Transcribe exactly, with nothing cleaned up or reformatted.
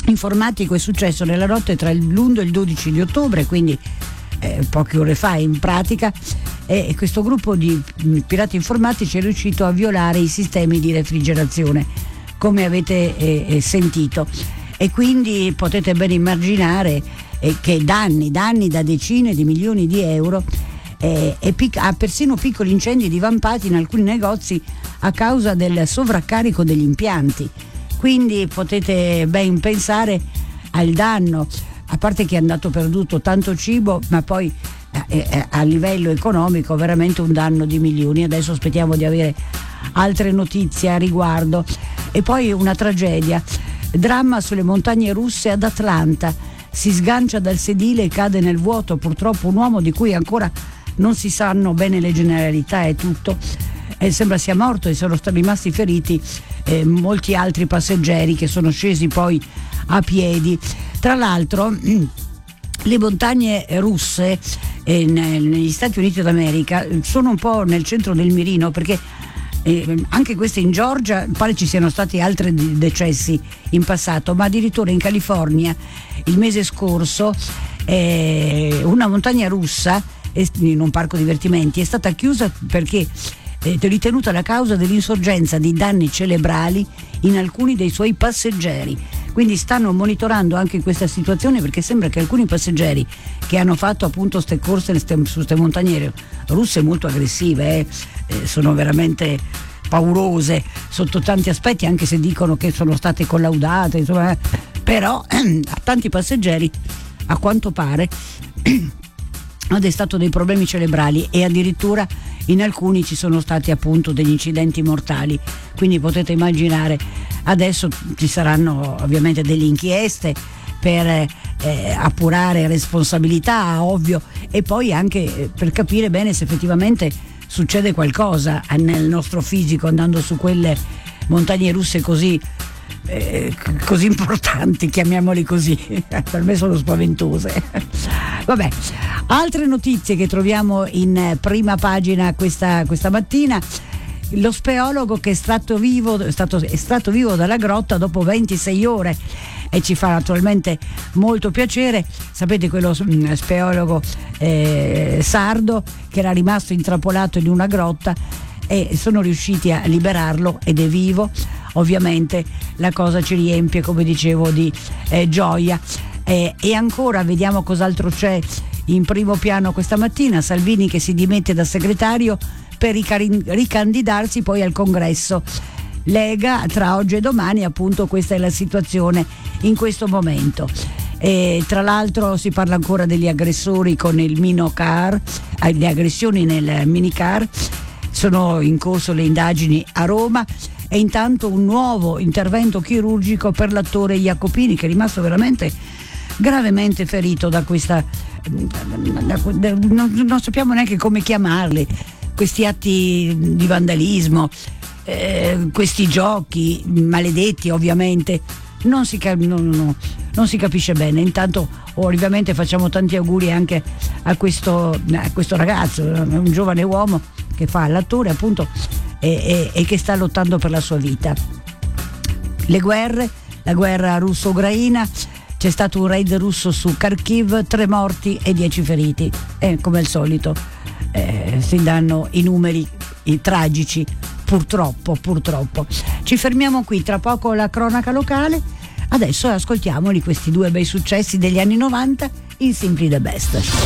informatico è successo nella notte tra l'uno e il dodici di ottobre, quindi eh, poche ore fa in pratica, e questo gruppo di pirati informatici è riuscito a violare i sistemi di refrigerazione, come avete eh, sentito, e quindi potete ben immaginare eh, che danni, danni da decine di milioni di euro, eh, e pic- ha persino piccoli incendi divampati in alcuni negozi a causa del sovraccarico degli impianti. Quindi potete ben pensare al danno, a parte che è andato perduto tanto cibo, ma poi eh, eh, a livello economico veramente un danno di milioni. Adesso aspettiamo di avere altre notizie a riguardo. E poi una tragedia, dramma sulle montagne russe ad Atlanta, si sgancia dal sedile e cade nel vuoto, purtroppo un uomo di cui ancora non si sanno bene le generalità e tutto, e sembra sia morto, e sono stati rimasti feriti eh, molti altri passeggeri che sono scesi poi a piedi. Tra l'altro le montagne russe eh, negli Stati Uniti d'America sono un po' nel centro del mirino, perché eh, anche queste in Georgia pare ci siano stati altri decessi in passato, ma addirittura in California il mese scorso eh, una montagna russa in un parco divertimenti è stata chiusa perché è ritenuta la causa dell'insorgenza di danni cerebrali in alcuni dei suoi passeggeri. Quindi stanno monitorando anche questa situazione, perché sembra che alcuni passeggeri che hanno fatto appunto ste corse su queste montagne russe molto aggressive, eh, eh, sono veramente paurose sotto tanti aspetti, anche se dicono che sono state collaudate, insomma, eh, però eh, a tanti passeggeri a quanto pare ha destato dei problemi cerebrali, e addirittura in alcuni ci sono stati appunto degli incidenti mortali. Quindi potete immaginare, adesso ci saranno ovviamente delle inchieste per eh, appurare responsabilità, ovvio, e poi anche per capire bene se effettivamente succede qualcosa nel nostro fisico andando su quelle montagne russe così Eh, così importanti, chiamiamoli così. Per me sono spaventose. Vabbè, altre notizie che troviamo in prima pagina questa, questa mattina: lo speologo che è stato vivo, è stato estratto vivo dalla grotta dopo ventisei ore, e ci fa naturalmente molto piacere. Sapete, quello speologo eh, sardo che era rimasto intrappolato in una grotta, e sono riusciti a liberarlo ed è vivo. Ovviamente la cosa ci riempie, come dicevo, di eh, gioia. Eh, e ancora vediamo cos'altro c'è in primo piano questa mattina: Salvini che si dimette da segretario per ricari- ricandidarsi poi al congresso. Lega tra oggi e domani, appunto, questa è la situazione in questo momento. E tra l'altro si parla ancora degli aggressori con il minocar, eh, le aggressioni nel minicar. Sono in corso le indagini a Roma, e intanto un nuovo intervento chirurgico per l'attore Jacopini, che è rimasto veramente gravemente ferito da questa, da, da, non, non sappiamo neanche come chiamarli, questi atti di vandalismo, eh, questi giochi maledetti. Ovviamente non si, non, non, non si capisce bene. Intanto ovviamente facciamo tanti auguri anche a questo, a questo ragazzo, un giovane uomo che fa l'attore appunto, e, e, e che sta lottando per la sua vita. Le guerre, la guerra russo-ucraina, c'è stato un raid russo su Kharkiv, tre morti e dieci feriti, e come al solito eh, si danno i numeri i tragici, purtroppo, purtroppo. Ci fermiamo qui, tra poco la cronaca locale. Adesso ascoltiamoli questi due bei successi degli anni novanta in Simply the Best.